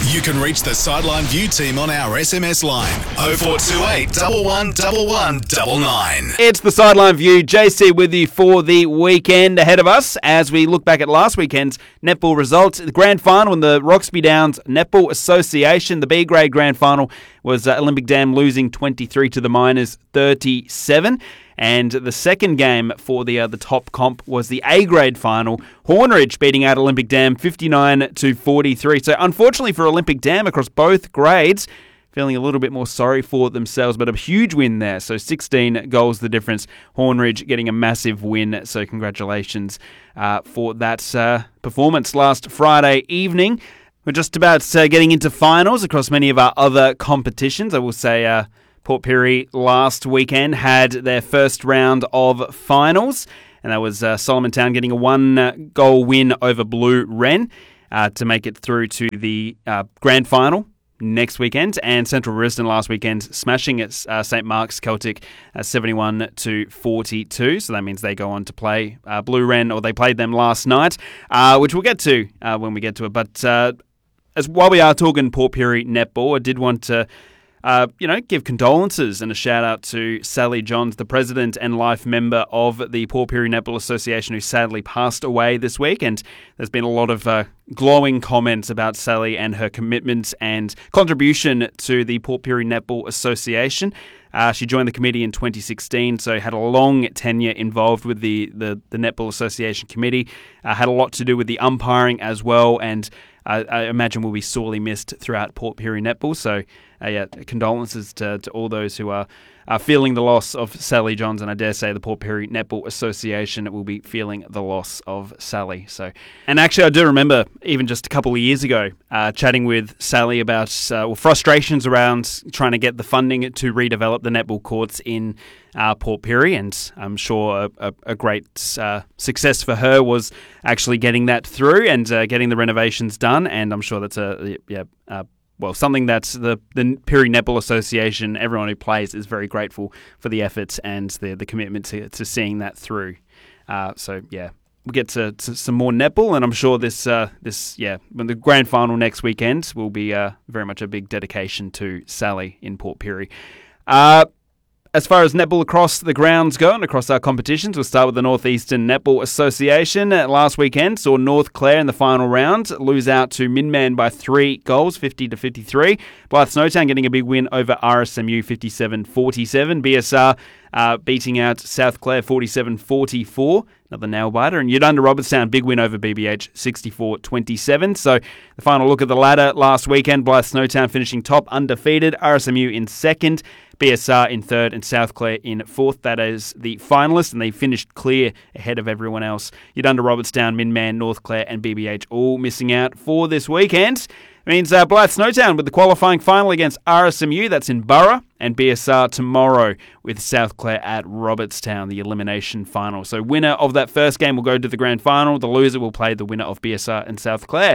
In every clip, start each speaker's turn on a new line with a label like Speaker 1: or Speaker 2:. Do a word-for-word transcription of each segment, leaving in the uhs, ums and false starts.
Speaker 1: You can reach the Sideline View team on our S M S line oh four two eight, one one one one nine nine.
Speaker 2: It's the Sideline View. J C with you for the weekend ahead of us as we look back at last weekend's netball results. The grand final in the Roxby Downs Netball Association, the B grade grand final, was uh, Olympic Dam losing twenty-three to the Miners thirty-seven. And the second game for the uh, the top comp was the A grade final. Hornridge beating out Olympic Dam fifty-nine to forty-three. So unfortunately for Olympic Dam across both grades, feeling a little bit more sorry for themselves, but a huge win there. So sixteen goals the difference. Hornridge getting a massive win. So congratulations uh, for that uh, performance last Friday evening. We're just about uh, getting into finals across many of our other competitions. I will say uh, Port Pirie last weekend had their first round of finals, and that was uh, Solomon Town getting a one-goal win over Blue Wren uh, to make it through to the uh, grand final next weekend, and Central Risdon last weekend smashing at uh, Saint Mark's Celtic uh, seventy-one to forty-two. So that means they go on to play uh, Blue Wren, or they played them last night, uh, which we'll get to uh, when we get to it. But uh, as while we are talking Port Pirie netball, I did want to Uh, you know, give condolences and a shout out to Sally Johns, the president and life member of the Port Pirie Netball Association, who sadly passed away this week. And there's been a lot of uh, glowing comments about Sally and her commitment and contribution to the Port Pirie Netball Association. Uh, she joined the committee in twenty sixteen, so had a long tenure involved with the, the, the Netball Association committee, uh, had a lot to do with the umpiring as well, and uh, I imagine will be sorely missed throughout Port Pirie Netball. So uh, yeah, condolences to, to all those who are, are feeling the loss of Sally Johns, and I dare say the Port Pirie Netball Association will be feeling the loss of Sally. So, and actually I do remember even just a couple of years ago uh, chatting with Sally about uh, well, frustrations around trying to get the funding to redevelop the netball courts in uh, Port Pirie, and I'm sure a, a, a great uh, success for her was actually getting that through and uh, getting the renovations done, and I'm sure that's a yeah uh, well something that the the Pirie Netball Association, everyone who plays, is very grateful for the efforts and the the commitment to, to seeing that through. Uh, so yeah. We'll get to, to some more netball, and I'm sure this, uh, this, yeah, when the grand final next weekend will be uh, very much a big dedication to Sally in Port Pirie. Uh, as far as netball across the grounds go and across our competitions, we'll start with the North Eastern Netball Association. Uh, last weekend saw North Clare in the final round lose out to Minman by three goals, fifty to fifty-three. Blythe Snowtown getting a big win over R S M U, fifty-seven forty-seven. B S R uh, beating out South Clare, forty-seven forty-four. Another nail biter. And Yudunda Robertstown, big win over B B H, sixty-four twenty-seven. So the final look at the ladder last weekend, Blythe Snowtown finishing top, undefeated. R S M U in second, B S R in third, and South Clare in fourth. That is the finalists, and they finished clear ahead of everyone else. Yudunda Robertstown, Minman, North Clare, and B B H all missing out for this weekend. It means uh, Blythe Snowtown with the qualifying final against R S M U, that's in Burra, and B S R tomorrow with South Clare at Robertstown, the elimination final. So winner of that first game will go to the grand final. The loser will play the winner of B S R and South Clare.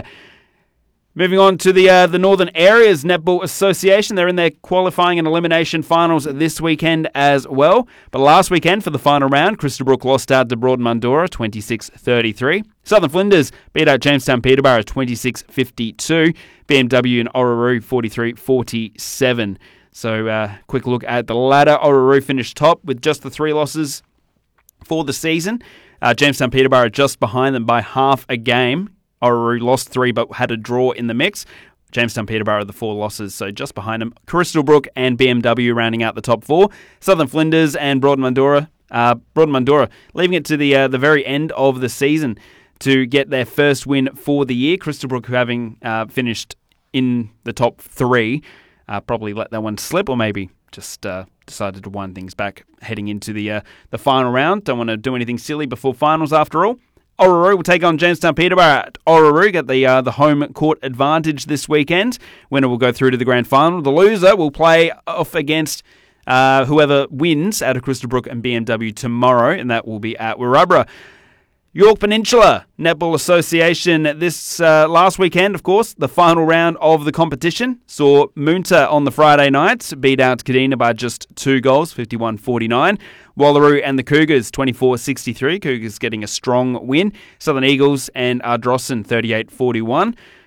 Speaker 2: Moving on to the uh, the Northern Areas Netball Association. They're in their qualifying and elimination finals this weekend as well. But last weekend for the final round, Crystal Brook lost out to Broadmundora twenty-six thirty-three. Southern Flinders beat out Jamestown Peterborough twenty-six fifty-two. B M W and Orroroo forty-three forty-seven. So uh, quick look at the ladder. Orroroo finished top with just the three losses for the season. Uh, Jamestown Peterborough just behind them by half a game. Orroroo lost three but had a draw in the mix. Jamestown Peterborough the four losses, so just behind them. Crystal Brook and B M W rounding out the top four. Southern Flinders and Broadmundora. Uh, Broadmundora leaving it to the uh, the very end of the season to get their first win for the year. Crystal Brook, who having uh, finished in the top three, uh, probably let that one slip, or maybe just uh, decided to wind things back heading into the uh, the final round. Don't want to do anything silly before finals after all. Orroroo will take on Jamestown Peterborough at Orroroo, get the uh, the home court advantage this weekend. Winner will go through to the grand final. The loser will play off against uh, whoever wins out of Crystal Brook and B M W tomorrow, and that will be at Wirrabra. York Peninsula Netball Association this uh, last weekend, of course, the final round of the competition saw Moonta on the Friday night beat out Kadina by just two goals, fifty-one forty-nine. Wallaroo and the Cougars, twenty-four sixty-three. Cougars getting a strong win. Southern Eagles and Ardrossan, thirty-eight forty-one.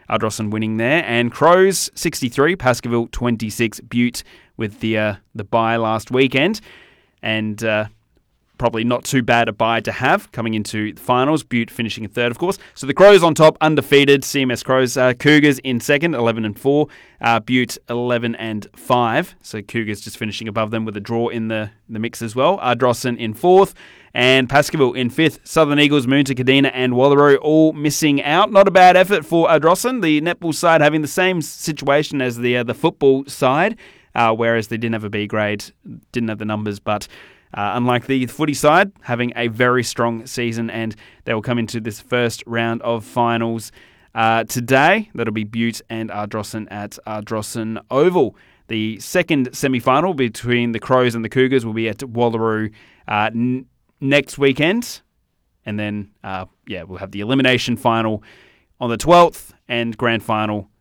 Speaker 2: Ardrossan winning there. And Crows sixty-three, Baskerville twenty-six, Butte with the uh, the bye last weekend. And uh, probably not too bad a bye to have coming into the finals. Butte finishing in third, of course. So the Crows on top, undefeated. C M S Crows. Uh, Cougars in second, eleven and four. Uh, Butte eleven and five. So Cougars just finishing above them with a draw in the, the mix as well. Ardrossan in fourth. And Baskerville in fifth. Southern Eagles, Moonta, Kadina and Wallaroo all missing out. Not a bad effort for Ardrossan. The netball side having the same situation as the uh, the football side, uh, whereas they didn't have a B grade, didn't have the numbers, but Uh, unlike the footy side, having a very strong season, and they will come into this first round of finals uh, today. That'll be Butte and Ardrossan at Ardrossan Oval. The second semi-final between the Crows and the Cougars will be at Wallaroo uh, n- next weekend. And then, uh, yeah, we'll have the elimination final on the twelfth and grand final